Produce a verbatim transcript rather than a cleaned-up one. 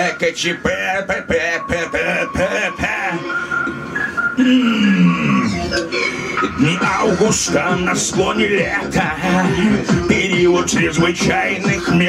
КЧП, ПП, ПП, ПП. Дни августа на склоне лета, период чрезвычайных мер.